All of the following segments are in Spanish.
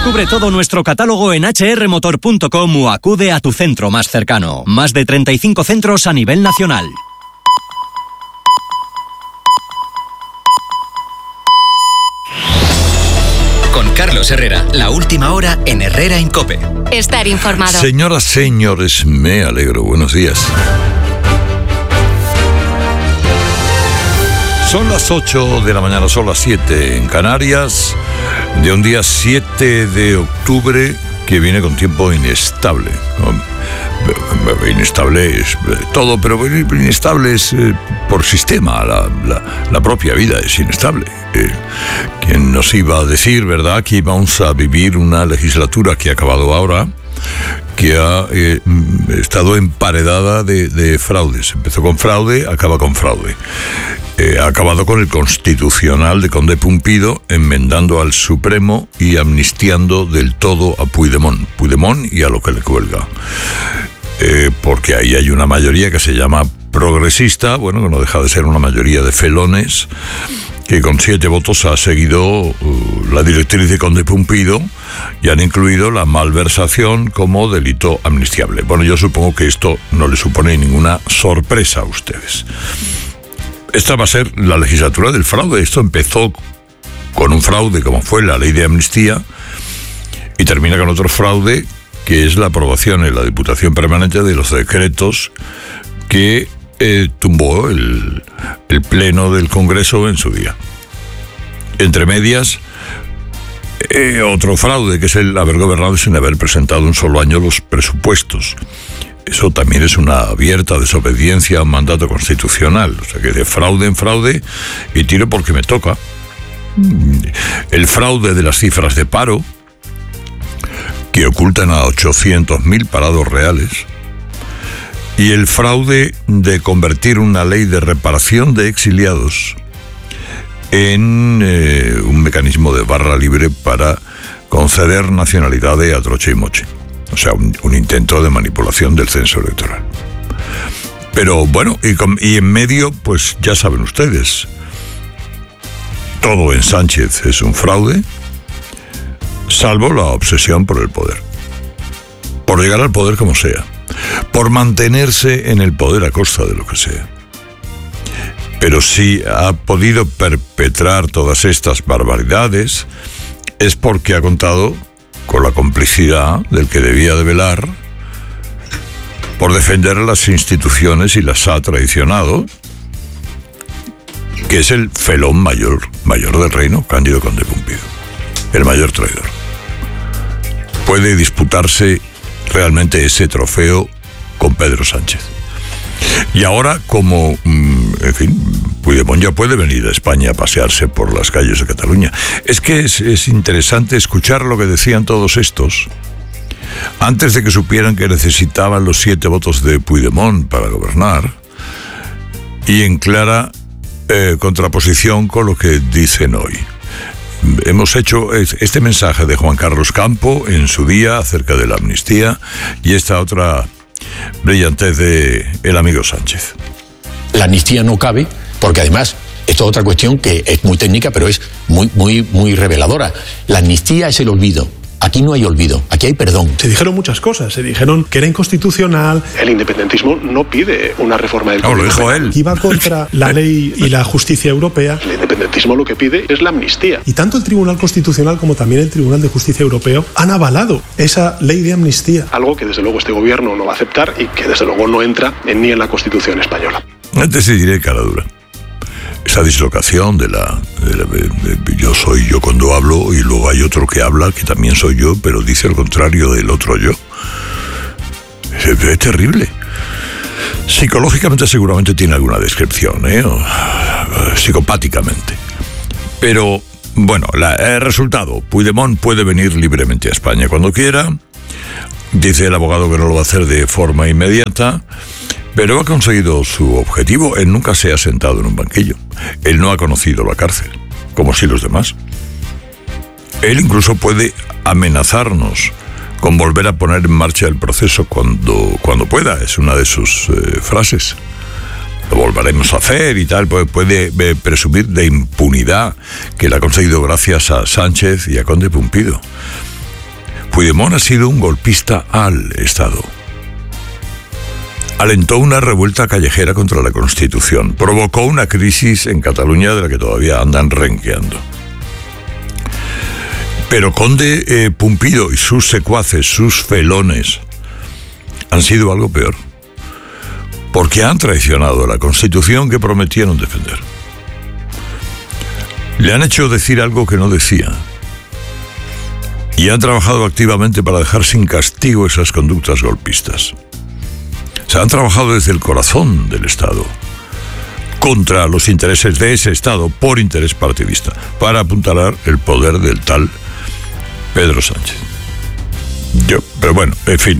Descubre todo nuestro catálogo en hrmotor.com o acude a tu centro más cercano. Más de 35 centros a nivel nacional. Con Carlos Herrera, la última hora en Herrera en COPE. Estar informado. Señoras, señores, me alegro. Buenos días. Son las 8 de la mañana, son las 7 en Canarias, de un día 7 de octubre que viene con tiempo inestable. Inestable es todo, pero inestable es por sistema. La propia vida es inestable. ¿Quién nos iba a decir, verdad, que íbamos a vivir una legislatura que ha acabado ahora, que ha estado emparedada de fraudes? Empezó con fraude, acaba con fraude. Ha acabado con el constitucional de Conde Pumpido, enmendando al Supremo y amnistiando del todo a Puigdemont y a lo que le cuelga. Porque ahí hay una mayoría que se llama progresista, bueno, que no deja de ser una mayoría de felones, que con 7 votos ha seguido la directriz de Conde Pumpido y han incluido la malversación como delito amnistiable. Bueno, yo supongo que esto no le supone ninguna sorpresa a ustedes. Esta va a ser la legislatura del fraude. Esto empezó con un fraude como fue la ley de amnistía y termina con otro fraude, que es la aprobación en la Diputación Permanente de los decretos que tumbó el Pleno del Congreso en su día. Entre medias, otro fraude, que es el haber gobernado sin haber presentado un solo año los presupuestos. Eso también es una abierta desobediencia a un mandato constitucional. O sea que de fraude en fraude y tiro porque me toca. El fraude de las cifras de paro, que ocultan a 800.000 parados reales. Y el fraude de convertir una ley de reparación de exiliados en un mecanismo de barra libre para conceder nacionalidades a troche y moche. O sea, un intento de manipulación del censo electoral. Pero bueno, y en medio, pues ya saben ustedes, todo en Sánchez es un fraude, salvo la obsesión por el poder. Por llegar al poder como sea. Por mantenerse en el poder a costa de lo que sea. Pero si ha podido perpetrar todas estas barbaridades, es porque ha contado con la complicidad del que debía de velar por defender las instituciones y las ha traicionado, que es el felón mayor del reino, Cándido Conde Pumpido, el mayor traidor. Puede disputarse realmente ese trofeo con Pedro Sánchez. Y ahora, como, en fin, Puigdemont ya puede venir a España a pasearse por las calles de Cataluña. Es que es interesante escuchar lo que decían todos estos antes de que supieran que necesitaban los 7 votos de Puigdemont para gobernar, y en clara contraposición con lo que dicen hoy. Hemos hecho este mensaje de Juan Carlos Campo en su día acerca de la amnistía y esta otra brillantez de el amigo Sánchez. La amnistía no cabe porque además esto es otra cuestión que es muy técnica pero es muy reveladora. La amnistía es el olvido. Aquí no hay olvido, aquí hay perdón. Se dijeron muchas cosas, se dijeron que era inconstitucional. El independentismo no pide una reforma del Código Penal. Lo dijo él. Iba contra la ley y la justicia europea. El independentismo lo que pide es la amnistía. Y tanto el Tribunal Constitucional como también el Tribunal de Justicia Europeo han avalado esa ley de amnistía. Algo que desde luego este gobierno no va a aceptar y que desde luego no entra ni en la Constitución española. Antes se diré cara dura. Esa dislocación de yo soy yo cuando hablo y luego hay otro que habla que también soy yo pero dice lo contrario del otro yo. Es terrible. Psicológicamente seguramente tiene alguna descripción, psicopáticamente. Pero bueno, el resultado, Puigdemont puede venir libremente a España cuando quiera. Dice el abogado que no lo va a hacer de forma inmediata. Pero ha conseguido su objetivo. Él nunca se ha sentado en un banquillo. Él no ha conocido la cárcel, como si los demás. Él incluso puede amenazarnos con volver a poner en marcha el proceso cuando pueda. Es una de sus frases. Lo volveremos a hacer y tal. Puede presumir de impunidad que la ha conseguido gracias a Sánchez y a Conde Pumpido. Puigdemont ha sido un golpista al Estado. Alentó una revuelta callejera contra la Constitución. Provocó una crisis en Cataluña de la que todavía andan renqueando. Pero Conde Pumpido y sus secuaces, sus felones, han sido algo peor. Porque han traicionado la Constitución que prometieron defender. Le han hecho decir algo que no decía. Y han trabajado activamente para dejar sin castigo esas conductas golpistas. Se han trabajado desde el corazón del Estado, contra los intereses de ese Estado, por interés partidista, para apuntalar el poder del tal Pedro Sánchez. Pero bueno, en fin,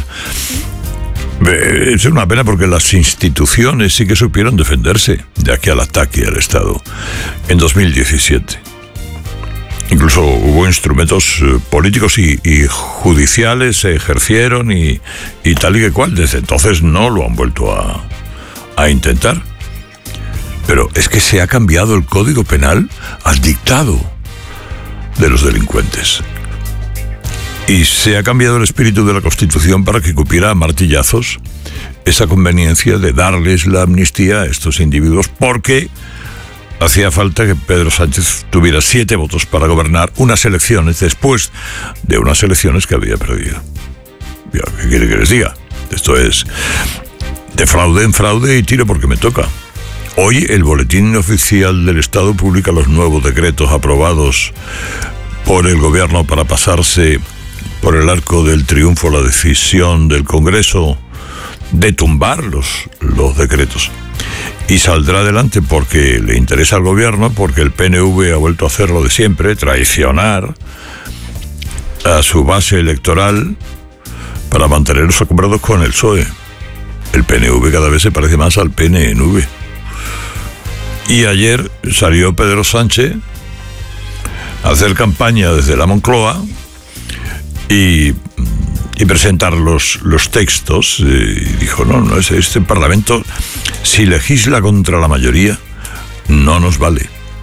es una pena porque las instituciones sí que supieron defenderse de aquel ataque al Estado en 2017. Incluso hubo instrumentos políticos y judiciales se ejercieron y tal y que cual. Desde entonces no lo han vuelto a intentar. Pero es que se ha cambiado el Código Penal al dictado de los delincuentes. Y se ha cambiado el espíritu de la Constitución para que cupiera a martillazos esa conveniencia de darles la amnistía a estos individuos, porque hacía falta que Pedro Sánchez tuviera 7 votos para gobernar unas elecciones después de unas elecciones que había perdido. ¿Qué quiere que les diga? Esto es de fraude en fraude y tiro porque me toca. Hoy el Boletín Oficial del Estado publica los nuevos decretos aprobados por el gobierno para pasarse por el arco del triunfo la decisión del Congreso de tumbar los decretos. Y saldrá adelante porque le interesa al gobierno, porque el PNV ha vuelto a hacer lo de siempre, traicionar a su base electoral para mantenerlos acumbrados con el PSOE. El PNV cada vez se parece más al PNV. Y ayer salió Pedro Sánchez a hacer campaña desde la Moncloa y presentar los textos, y dijo, no, este Parlamento, si legisla contra la mayoría, no nos vale.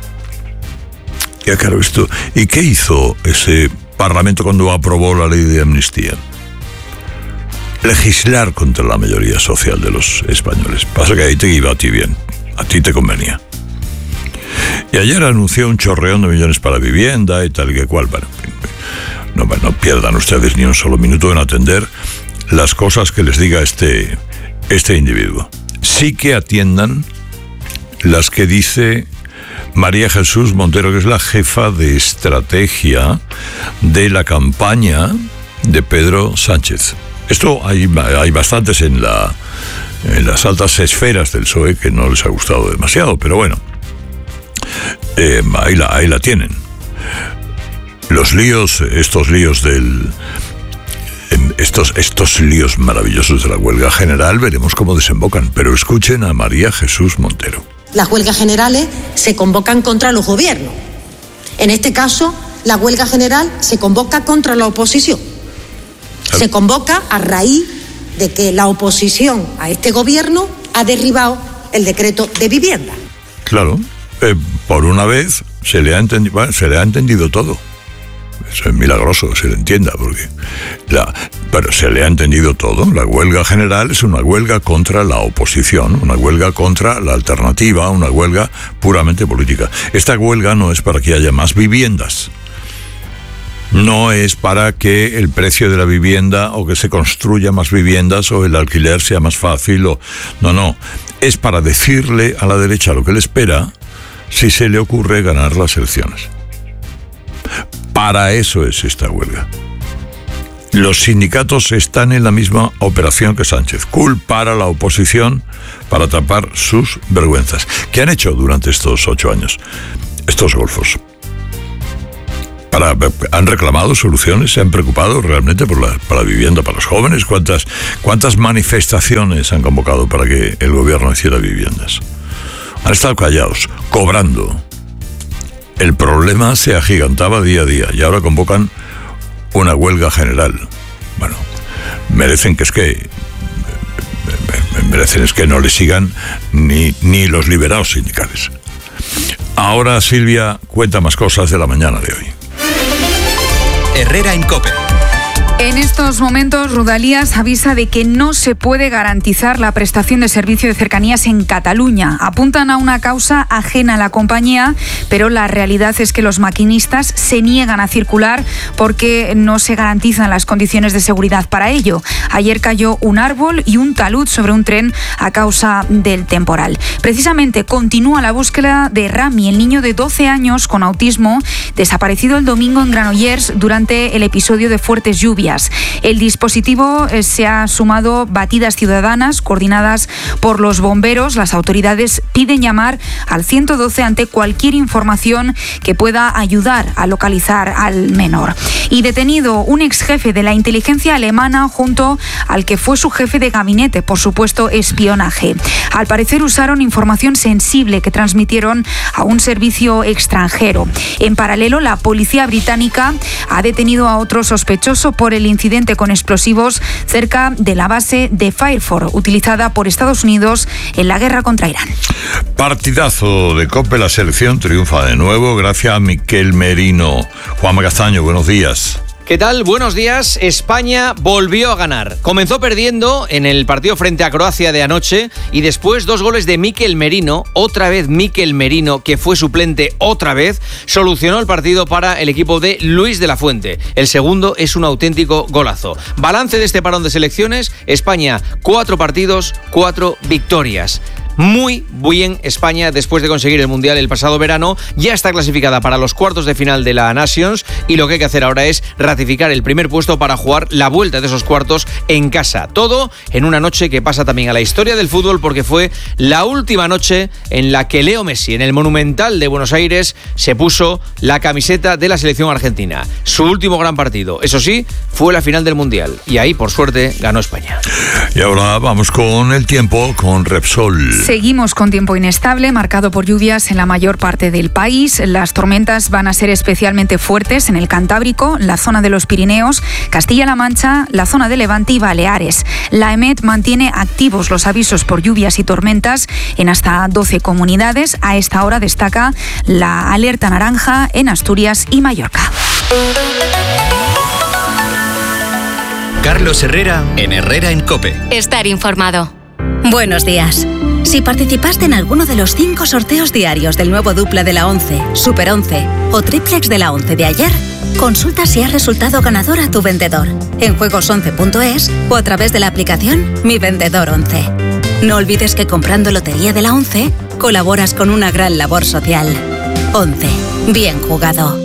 Ya claro, esto. ¿Y qué hizo ese Parlamento cuando aprobó la ley de amnistía? Legislar contra la mayoría social de los españoles. Pasa que ahí te iba a ti bien, a ti te convenía. Y ayer anunció un chorreón de millones para vivienda y tal y que cual. Bueno, no pierdan ustedes ni un solo minuto en atender las cosas que les diga este individuo. Sí que atiendan las que dice María Jesús Montero, que es la jefa de estrategia de la campaña de Pedro Sánchez. Esto hay bastantes en las altas esferas del PSOE que no les ha gustado demasiado, pero bueno, ahí la tienen. Estos líos maravillosos de la huelga general, veremos cómo desembocan, pero escuchen a María Jesús Montero. Las huelgas generales se convocan contra los gobiernos. En este caso, la huelga general se convoca contra la oposición. Se convoca a raíz de que la oposición a este gobierno ha derribado el decreto de vivienda. Claro, por una vez se le ha entendido todo. Eso es milagroso, se le entienda, pero se le ha entendido todo. La huelga general es una huelga contra la oposición, una huelga contra la alternativa, una huelga puramente política. Esta huelga no es para que haya más viviendas. No es para que el precio de la vivienda o que se construya más viviendas o el alquiler sea más fácil. No. Es para decirle a la derecha lo que le espera si se le ocurre ganar las elecciones. Para eso es esta huelga. Los sindicatos están en la misma operación que Sánchez, culpar a la oposición para tapar sus vergüenzas. ¿Qué han hecho durante estos 8 años estos golfos? ¿Han reclamado soluciones? ¿Se han preocupado realmente por la vivienda para los jóvenes? ¿Cuántas manifestaciones han convocado para que el gobierno hiciera viviendas? Han estado callados, cobrando. El problema se agigantaba día a día y ahora convocan una huelga general. Bueno, merecen que no les sigan ni los liberados sindicales. Ahora Silvia cuenta más cosas de la mañana de hoy. Herrera en COPE. En estos momentos, Rodalies avisa de que no se puede garantizar la prestación de servicio de cercanías en Cataluña. Apuntan a una causa ajena a la compañía, pero la realidad es que los maquinistas se niegan a circular porque no se garantizan las condiciones de seguridad para ello. Ayer cayó un árbol y un talud sobre un tren a causa del temporal. Precisamente continúa la búsqueda de Rami, el niño de 12 años con autismo, desaparecido el domingo en Granollers durante el episodio de fuertes lluvias. El dispositivo se ha sumado batidas ciudadanas coordinadas por los bomberos. Las autoridades piden llamar al 112 ante cualquier información que pueda ayudar a localizar al menor. Y detenido un ex jefe de la inteligencia alemana junto al que fue su jefe de gabinete por supuesto espionaje. Al parecer usaron información sensible que transmitieron a un servicio extranjero. En paralelo, la policía británica ha detenido a otro sospechoso por el incidente con explosivos cerca de la base de Fairford, utilizada por Estados Unidos en la guerra contra Irán. Partidazo de COPE, la selección triunfa de nuevo gracias a Miquel Merino. Juanma Castaño, buenos días. ¿Qué tal? Buenos días. España volvió a ganar. Comenzó perdiendo en el partido frente a Croacia de anoche y después 2 goles de Miquel Merino, otra vez Miquel Merino, que fue suplente otra vez, solucionó el partido para el equipo de Luis de la Fuente. El segundo es un auténtico golazo. Balance de este parón de selecciones: España, 4 partidos, 4 victorias. Muy bien España después de conseguir el Mundial el pasado verano. Ya está clasificada para los cuartos de final de la Nations y lo que hay que hacer ahora es ratificar el primer puesto para jugar la vuelta de esos cuartos en casa. Todo en una noche que pasa también a la historia del fútbol porque fue la última noche en la que Leo Messi en el Monumental de Buenos Aires se puso la camiseta de la selección argentina. Su último gran partido, eso sí, fue la final del Mundial y ahí por suerte ganó España. Y ahora vamos con el tiempo con Repsol. Seguimos con tiempo inestable, marcado por lluvias en la mayor parte del país. Las tormentas van a ser especialmente fuertes en el Cantábrico, la zona de los Pirineos, Castilla-La Mancha, la zona de Levante y Baleares. La EMET mantiene activos los avisos por lluvias y tormentas en hasta 12 comunidades. A esta hora destaca la alerta naranja en Asturias y Mallorca. Carlos Herrera en Herrera en COPE. Estar informado. Buenos días. Si participaste en alguno de los 5 sorteos diarios del nuevo Dupla de la 11, Super 11 o Triplex de la 11 de ayer, consulta si has resultado ganador a tu vendedor en juegos11.es o a través de la aplicación Mi Vendedor 11. No olvides que comprando Lotería de la 11 colaboras con una gran labor social. 11. Bien jugado.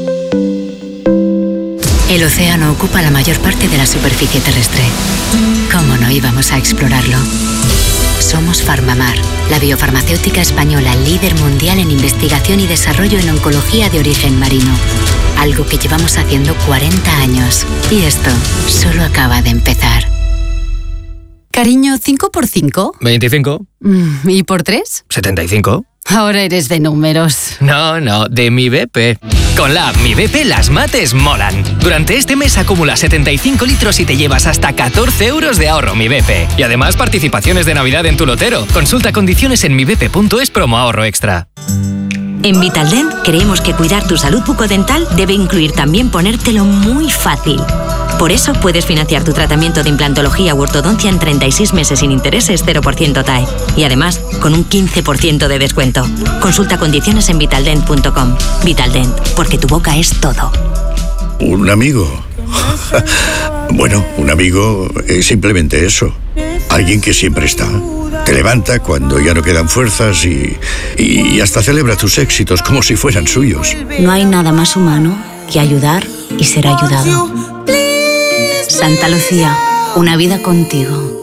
El océano ocupa la mayor parte de la superficie terrestre. ¿Cómo no íbamos a explorarlo? Somos Farmamar, la biofarmacéutica española líder mundial en investigación y desarrollo en oncología de origen marino. Algo que llevamos haciendo 40 años. Y esto solo acaba de empezar. Cariño, ¿5 por 5? 25. ¿Y por 3? 75. Ahora eres de números. No, de Mi BP. Con la app Mi BP las mates molan. Durante este mes acumula 75 litros y te llevas hasta 14 euros de ahorro Mi BP. Y además participaciones de Navidad en tu lotero. Consulta condiciones en mibp.es promo ahorro extra. En Vitaldent creemos que cuidar tu salud bucodental debe incluir también ponértelo muy fácil. Por eso puedes financiar tu tratamiento de implantología u ortodoncia en 36 meses sin intereses 0% TAE. Y además, con un 15% de descuento. Consulta condiciones en vitaldent.com. Vitaldent, porque tu boca es todo. ¿Un amigo? Bueno, un amigo es simplemente eso. Alguien que siempre está. Te levanta cuando ya no quedan fuerzas y hasta celebra tus éxitos como si fueran suyos. No hay nada más humano que ayudar y ser ayudado. Santa Lucía, una vida contigo.